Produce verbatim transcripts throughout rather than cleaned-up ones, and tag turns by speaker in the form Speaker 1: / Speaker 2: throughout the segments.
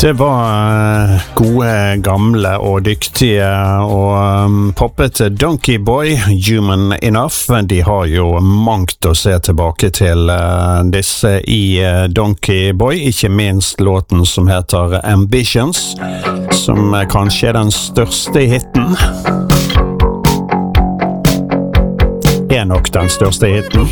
Speaker 1: Det var gode, gamle og dyktige og um, poppete Donkey Boy, Human Enough. De har jo mangt å se tilbake til uh, disse i uh, Donkey Boy, ikke minst låten som heter Ambitions, som uh, kanskje er den største hitten. Er nok den største hitten.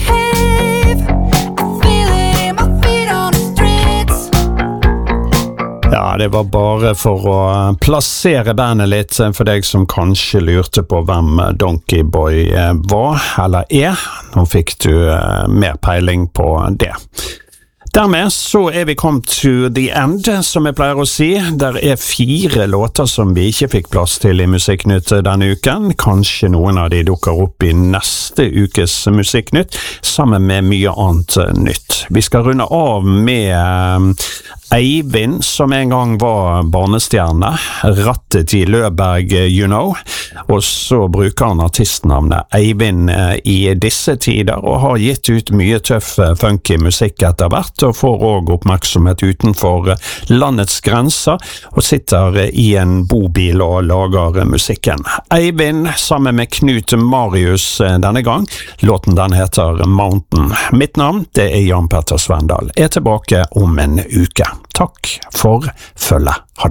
Speaker 1: Ja, det var bare for å plassere bandet litt for deg som kanskje lurte på hvem Donkey Boy var, eller er. Nå fikk du mer peiling på det. Dermed så er vi kommet to the end, som jeg pleier å si. Der er fire låter som vi ikke fikk plass til i Musikknytt denne uken. Kanskje noen av de dukker opp i neste ukes Musikknytt, sammen med mye annet nytt. Vi skal runde av med Eivind, som en gang var barnestjerne, rattet i Løberg, you know, og så bruker han artistnavnet Eivind i disse tider, og har gitt ut mye tøff, funky musikk etter hvert, og får også oppmerksomhet utenfor landets grenser, og sitter i en bobil og lager musikken. Eivind sammen med Knut Marius denne gang, låten den heter Mountain. Mitt navn, det er Jan Petter Svendal, er tilbake om en uke. Takk for følget. Ha det.